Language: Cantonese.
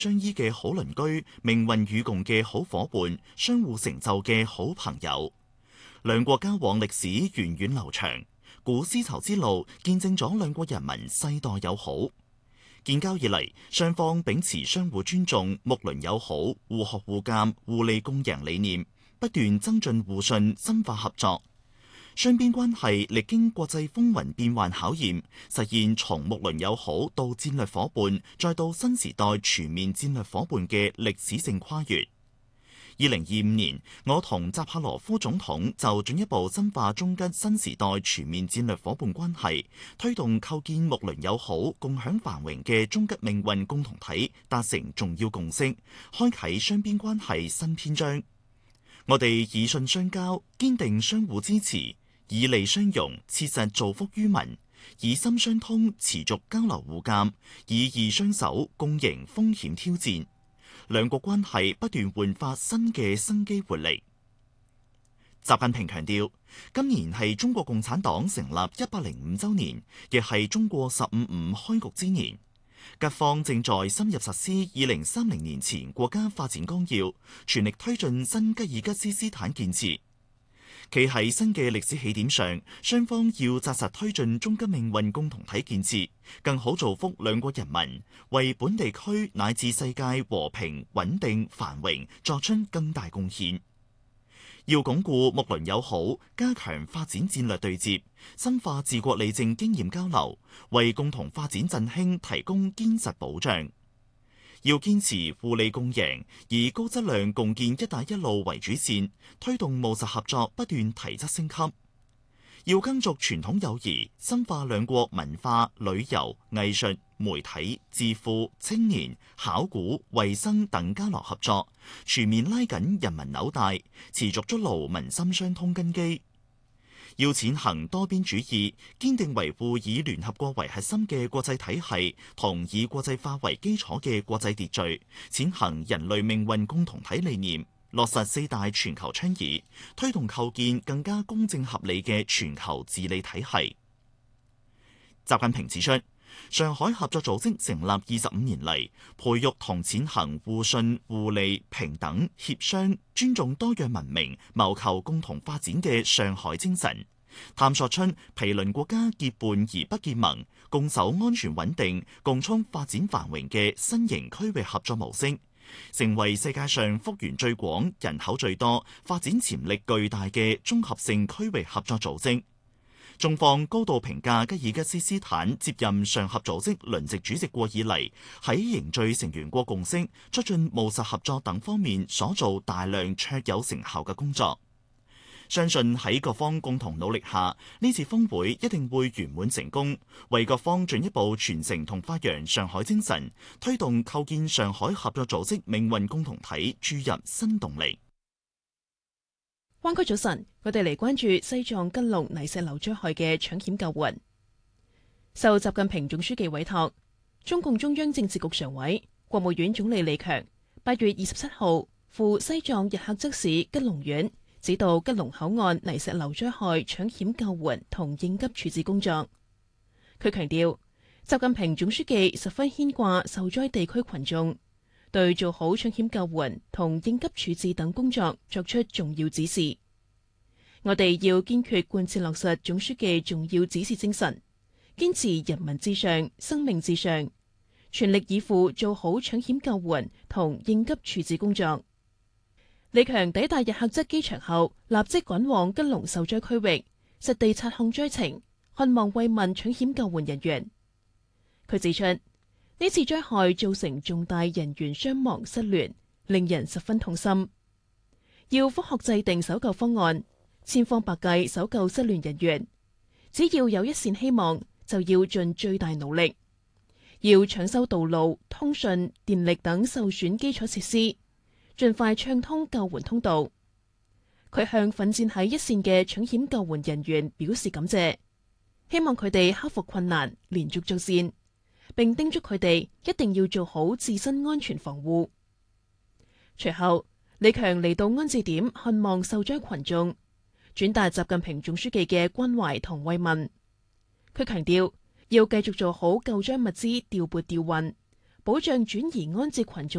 相依嘅好鄰居，命運與共嘅好夥伴，相互成就嘅好朋友。兩國交往歷史源遠流長，古絲綢之路見證咗兩國人民世代友好。建交以嚟，雙方秉持相互尊重、睦鄰友好、互學互鑒、互利共贏理念，不斷增進互信、深化合作。雙邊關係歷經國際風雲變幻考驗，實現從睦鄰友好到戰略夥伴，再到新時代全面戰略夥伴嘅歷史性跨越。2025年，我同扎帕羅夫總統就進一步深化中吉新時代全面戰略夥伴關係，推動構建睦鄰友好、共享繁榮嘅中吉命運共同體達成重要共識，開啟雙邊關係新篇章。我哋以信相交，堅定相互支持，以利相容，切實造福於民；以心相通，持續交流互鑒；以義相守，共迎風險挑戰。兩國關係不斷煥發新嘅生機活力。習近平強調，今年係中國共產黨成立105週年，亦係中國15+5開局之年。吉方正在深入實施2030年前國家發展綱要，全力推進新吉爾吉斯斯坦建設。企喺新嘅歷史起點上，雙方要紮實推進中吉命運共同體建設，更好造福兩國人民，為本地區乃至世界和平穩定繁榮作出更大貢獻。要鞏固睦鄰友好，加強發展戰略對接，深化治國理政經驗交流，為共同發展振興提供堅實保障。要堅持互利共贏，以高質量共建「一帶一路」為主線，推動務實合作不斷提質升級。要耕續傳統友誼，深化兩國文化、旅遊、藝術、媒體、智庫、青年、考古、衛生等交流合作，全面拉緊人民紐帶，持續築牢民心相通根基。要踐行多邊主義，堅定維護以聯合國為核心嘅國際體系同以國際法為基礎嘅國際秩序，踐行人類命運共同體理念，落實4大全球倡議，推動構建更加公正合理嘅全球治理體系。習近平指出，上海合作組織成立25年嚟，培育同踐行互信、互利、平等、協商、尊重多樣文明、謀求共同發展嘅上海精神，探索出毗鄰國家結伴而不結盟，共守安全穩定、共促發展繁榮嘅新型區域合作模式，成為世界上幅員最廣、人口最多、發展潛力巨大嘅綜合性區域合作組織。中方高度評價吉爾吉斯斯坦接任上合組織輪值主席國以嚟，喺凝聚成員國共識、促進務實合作等方面所做大量卓有成效嘅工作。相信喺各方共同努力下，呢次峰會一定會圓滿成功，為各方進一步傳承同發揚上海精神，推動構建上海合作組織命運共同體注入新動力。 灣區早晨，我哋嚟關注西藏吉隆泥石流災害嘅搶險救援。受習近平總書記委託，中共中央政治局常委、國務院總理李強8月27號赴西藏日喀則市吉隆縣，指導吉隆口岸泥石流災害搶險救援同應急處置工作。佢強調，習近平總書記十分牽掛受災地區群眾，對做好搶險救援同應急處置等工作作出重要指示。我哋要堅決貫徹落實總書記重要指示精神，堅持人民至上、生命至上，全力以赴做好搶險救援同應急處置工作。李強抵達日喀則機場後，立即趕往吉隆受災區域，實地察看災情，看望慰問搶險救援人員。佢指出，呢次災害造成重大人員傷亡失聯，令人十分痛心。要科學制定搜救方案，千方百計搜救失聯人員。只要有一線希望，就要盡最大努力。要搶修道路、通訊、電力等受損基礎設施，盡快暢通救援通道。佢向奮戰喺一線嘅搶險救援人員表示感謝，希望佢哋克服困難，連續作戰，並叮囑佢哋一定要做好自身安全防護。隨後，李強嚟到安置點看望受災群眾，轉達習近平總書記嘅關懷同慰問。佢強調，要繼續做好救災物資調撥調運， 保障轉移安置群眾